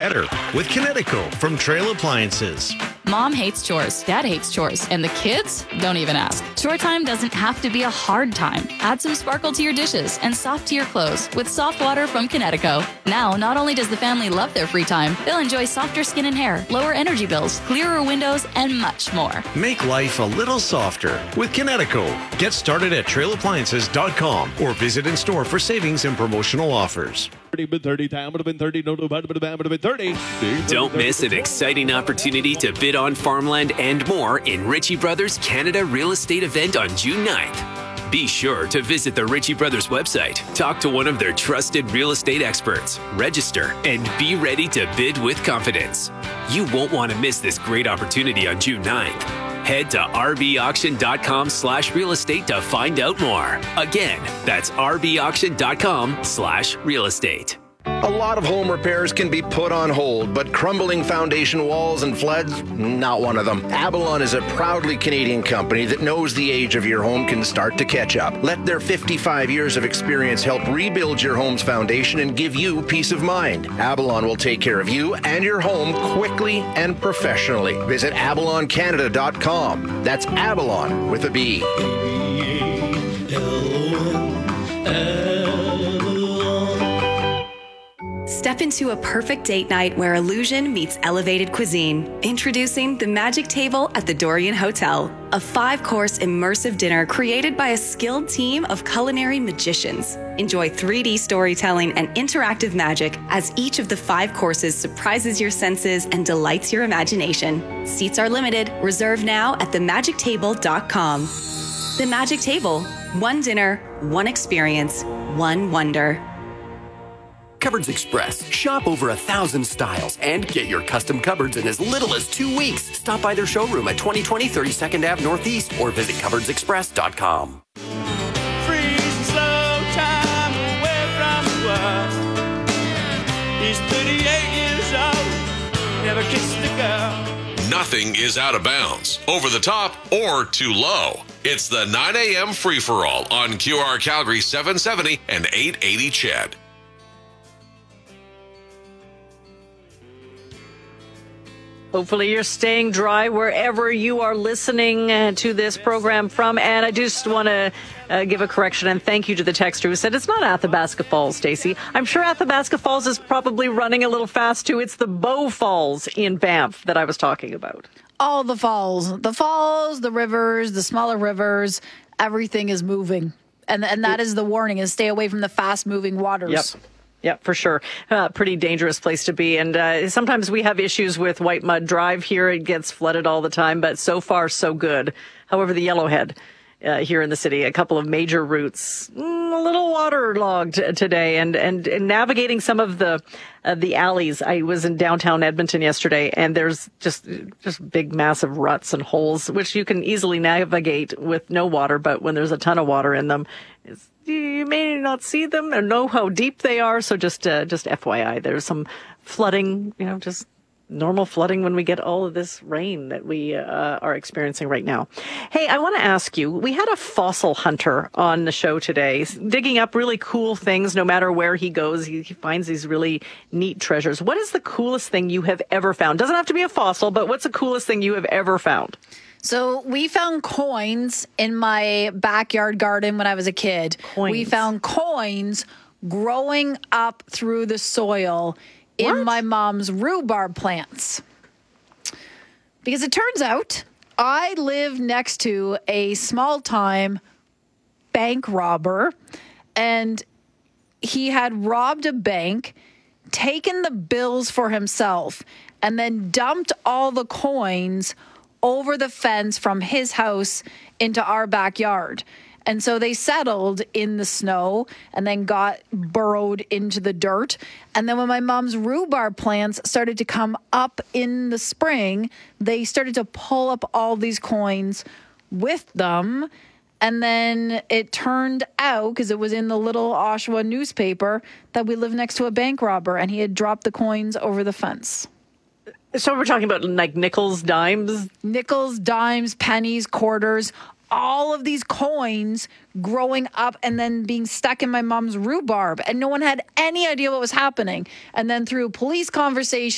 better with Kinetico from Trail Appliances. Mom hates chores, Dad hates chores, and the kids don't even ask. Chore time doesn't have to be a hard time. Add some sparkle to your dishes and soft to your clothes with soft water from Kinetico. Now, not only does the family love their free time, they'll enjoy softer skin and hair, lower energy bills, clearer windows, and much more. Make life a little softer with Kinetico. Get started at trailappliances.com or visit in store for savings and promotional offers. Don't miss an exciting opportunity to bid on farmland and more in Ritchie Brothers Canada Real Estate event on June 9th. Be sure to visit the Ritchie Brothers website, talk to one of their trusted real estate experts, register, and be ready to bid with confidence. You won't want to miss this great opportunity on June 9th. Head to rbauction.com/real estate to find out more. Again, that's rbauction.com/real estate. A lot of home repairs can be put on hold, but crumbling foundation walls and floods, not one of them. Avalon is a proudly Canadian company that knows the age of your home can start to catch up. Let their 55 years of experience help rebuild your home's foundation and give you peace of mind. Avalon will take care of you and your home quickly and professionally. Visit avaloncanada.com. That's Avalon with a B. Step into a perfect date night where illusion meets elevated cuisine. Introducing the Magic Table at the Dorian Hotel, a 5-course immersive dinner created by a skilled team of culinary magicians. Enjoy 3D storytelling and interactive magic as each of the 5 courses surprises your senses and delights your imagination. Seats are limited. Reserve now at themagictable.com. The Magic Table. One dinner, one experience, one wonder. Cupboards Express. Shop over 1,000 styles and get your custom cupboards in as little as 2 weeks. Stop by their showroom at 2020 32nd Ave Northeast or visit cupboardsexpress.com. Freezing slow time away from the world. He's 38 years old, never kissed a girl. Nothing is out of bounds, over the top, or too low. It's the 9 a.m. free-for-all on QR Calgary 770 and 880 CHED. Hopefully you're staying dry wherever you are listening to this program from. And I just want to give a correction and thank you to the texter who said it's not Athabasca Falls, Stacey. I'm sure Athabasca Falls is probably running a little fast too. It's the Bow Falls in Banff that I was talking about. All the falls, the rivers, the smaller rivers, everything is moving. And that is the warning, is stay away from the fast moving waters. Yep. Yeah, for sure. Pretty dangerous place to be. And sometimes we have issues with White Mud Drive here. It gets flooded all the time, but so far, so good. However, the Yellowhead here in the city, a couple of major routes, a little waterlogged today. And navigating some of the alleys. I was in downtown Edmonton yesterday, and there's just big, massive ruts and holes, which you can easily navigate with no water. But when there's a ton of water in them, you may not see them or know how deep they are. So just FYI, there's some flooding, just normal flooding when we get all of this rain that we are experiencing right now. Hey, I want to ask you, we had a fossil hunter on the show today, digging up really cool things. No matter where he goes, he finds these really neat treasures. What is the coolest thing you have ever found? Doesn't have to be a fossil, but what's the coolest thing you have ever found? So we found coins in my backyard garden when I was a kid. Coins. We found coins growing up through the soil in my mom's rhubarb plants. Because it turns out I live next to a small-time bank robber, and he had robbed a bank, taken the bills for himself, and then dumped all the coins over the fence from his house into our backyard. And so they settled in the snow and then got burrowed into the dirt. And then when my mom's rhubarb plants started to come up in the spring, they started to pull up all these coins with them. And then it turned out, because it was in the little Oshawa newspaper, that we live next to a bank robber and he had dropped the coins over the fence. So we're talking about like nickels, dimes? Nickels, dimes, pennies, quarters, all of these coins growing up and then being stuck in my mom's rhubarb. And no one had any idea what was happening. And then through police conversation,